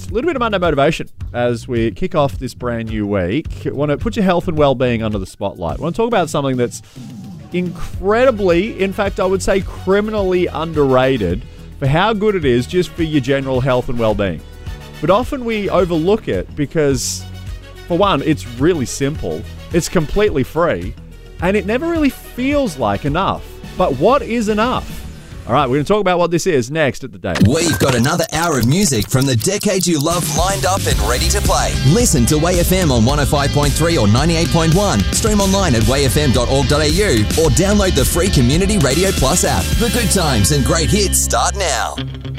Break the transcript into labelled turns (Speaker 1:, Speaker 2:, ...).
Speaker 1: little bit of Monday motivation as we kick off this brand new week. Want to put your health and well-being under the spotlight. Want to talk about something that's incredibly, in fact, I would say criminally underrated for how good it is just for your general health and well-being. But often we overlook it because, for one, it's really simple, it's completely free, and it never really feels like enough. But what is enough? All right, we're going to talk about what this is next at The Daily.
Speaker 2: We've got another hour of music from the decade you love lined up and ready to play. Listen to WayFM on 105.3 or 98.1. Stream online at wayfm.org.au or download the free Community Radio Plus app. The good times and great hits start now.